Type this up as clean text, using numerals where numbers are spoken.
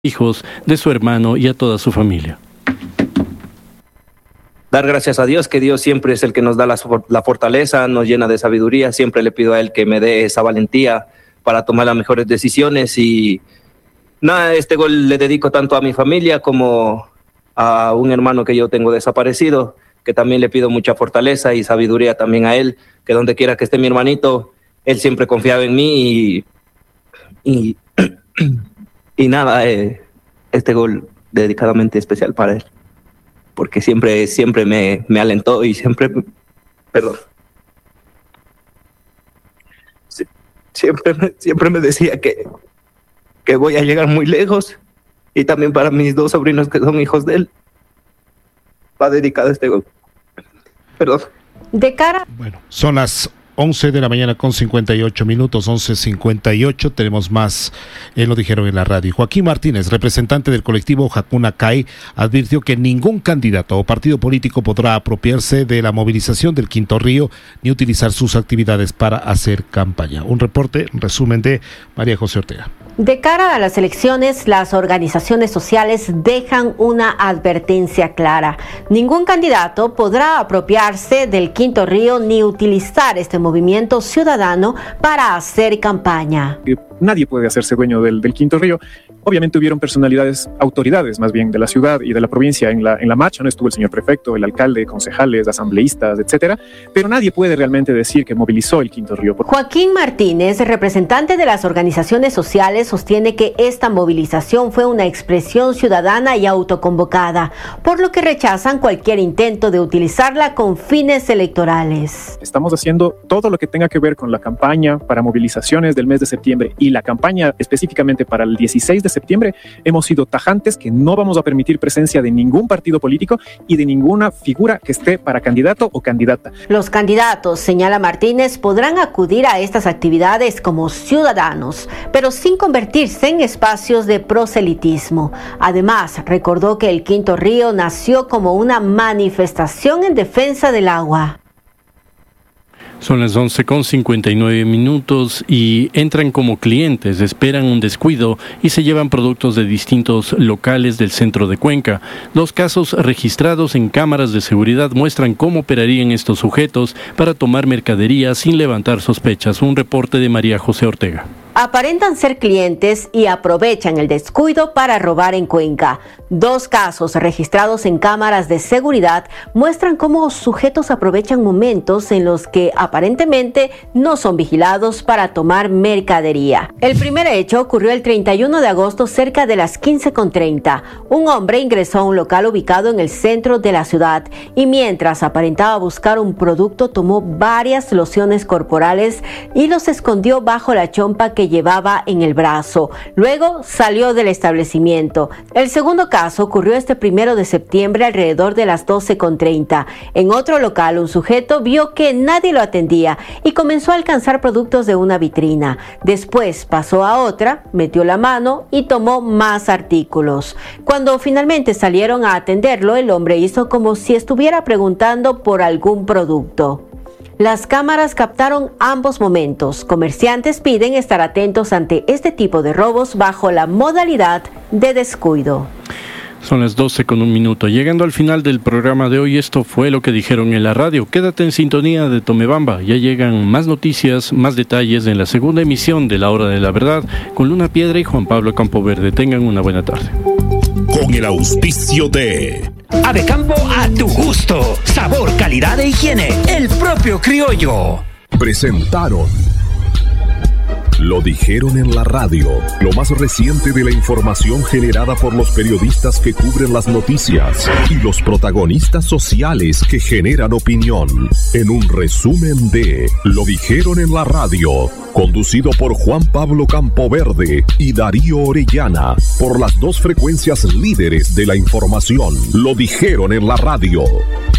hijos, de su hermano y a toda su familia. Dar gracias a Dios, que Dios siempre es el que nos da la fortaleza, nos llena de sabiduría. Siempre le pido a Él que me dé esa valentía para tomar las mejores decisiones. Y nada, este gol le dedico tanto a mi familia como a un hermano que yo tengo desaparecido, que también le pido mucha fortaleza y sabiduría también a él, que donde quiera que esté mi hermanito, él siempre confiaba en mí y nada, este gol dedicadamente especial para él, porque siempre me alentó y siempre me decía que voy a llegar muy lejos. Y también para mis dos sobrinos que son hijos de él, va dedicado este gol. Perdón. De cara. Bueno, son las 11 de la mañana con 58 minutos, 11:58. Tenemos más, lo dijeron en la radio. Joaquín Martínez, representante del colectivo Hakuna Kai, advirtió que ningún candidato o partido político podrá apropiarse de la movilización del Quinto Río ni utilizar sus actividades para hacer campaña. Un reporte, un resumen de María José Ortega. De cara a las elecciones, las organizaciones sociales dejan una advertencia clara. Ningún candidato podrá apropiarse del Quinto Río ni utilizar este movimiento ciudadano para hacer campaña. Nadie puede hacerse dueño del Quinto Río. Obviamente hubieron autoridades más bien de la ciudad y de la provincia en la marcha, no estuvo el señor prefecto, el alcalde, concejales, asambleístas, etcétera, pero nadie puede realmente decir que movilizó el Quinto Río. Joaquín Martínez, representante de las organizaciones sociales, sostiene que esta movilización fue una expresión ciudadana y autoconvocada, por lo que rechazan cualquier intento de utilizarla con fines electorales. Estamos haciendo todo lo que tenga que ver con la campaña para movilizaciones del mes de septiembre y la campaña específicamente para el 16 de septiembre. Hemos sido tajantes que no vamos a permitir presencia de ningún partido político y de ninguna figura que esté para candidato o candidata. Los candidatos, señala Martínez, podrán acudir a estas actividades como ciudadanos, pero sin convertirse en espacios de proselitismo. Además, recordó que el Quinto Río nació como una manifestación en defensa del agua. Son las 11:59 minutos y entran como clientes, esperan un descuido y se llevan productos de distintos locales del centro de Cuenca. Los casos registrados en cámaras de seguridad muestran cómo operarían estos sujetos para tomar mercadería sin levantar sospechas. Un reporte de María José Ortega. Aparentan ser clientes y aprovechan el descuido para robar en Cuenca. 2 casos registrados en cámaras de seguridad muestran cómo sujetos aprovechan momentos en los que aparentemente no son vigilados para tomar mercadería. El primer hecho ocurrió el 31 de agosto cerca de las 15:30. Un hombre ingresó a un local ubicado en el centro de la ciudad y mientras aparentaba buscar un producto tomó varias lociones corporales y los escondió bajo la chompa que llevaba en el brazo. Luego salió del establecimiento. El segundo caso ocurrió este 1 de septiembre alrededor de las 12:30. En otro local, un sujeto vio que nadie lo atendía y comenzó a alcanzar productos de una vitrina. Después pasó a otra, metió la mano y tomó más artículos. Cuando finalmente salieron a atenderlo, el hombre hizo como si estuviera preguntando por algún producto. Las cámaras captaron ambos momentos. Comerciantes piden estar atentos ante este tipo de robos bajo la modalidad de descuido. Son las 12:01. Llegando al final del programa de hoy, esto fue lo que dijeron en la radio. Quédate en sintonía de Tomebamba. Ya llegan más noticias, más detalles en la segunda emisión de La Hora de la Verdad con Luna Piedra y Juan Pablo Campoverde. Tengan una buena tarde. Con el auspicio de Ave Campo a tu gusto. Sabor, calidad e higiene. El propio criollo. Presentaron Lo dijeron en la radio, lo más reciente de la información generada por los periodistas que cubren las noticias y los protagonistas sociales que generan opinión. En un resumen de Lo dijeron en la radio, conducido por Juan Pablo Campoverde y Darío Orellana, por las 2 frecuencias líderes de la información. Lo dijeron en la radio.